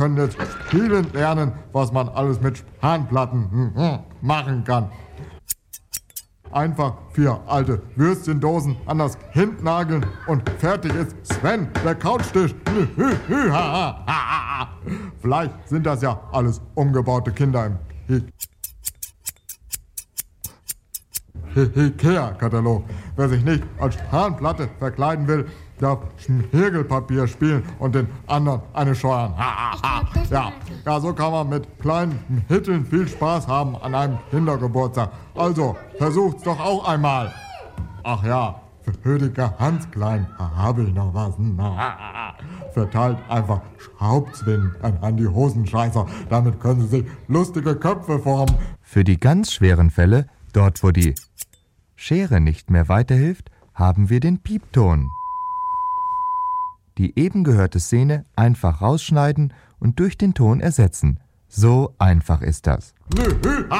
können jetzt spielend lernen, was man alles mit Spanplatten machen kann. Einfach 4 alte Würstchendosen an das Kind nageln und fertig ist Sven, der Couchtisch. Vielleicht sind das ja alles umgebaute Kinder im Ikea-Katalog. Wer sich nicht als Spanplatte verkleiden will, darf Schmirgelpapier spielen und den anderen eine scheuern. Ja, so kann man mit kleinen Mitteln viel Spaß haben an einem Kindergeburtstag. Also, versucht's doch auch einmal. Ach ja, für die ganz Kleinen habe ich noch was. Verteilt einfach Schraubzwingen an die Hosenscheißer. Damit können sie sich lustige Köpfe formen. Für die ganz schweren Fälle, dort wo die Schere nicht mehr weiterhilft, haben wir den Piepton. Die eben gehörte Szene einfach rausschneiden und durch den Ton ersetzen. So einfach ist das.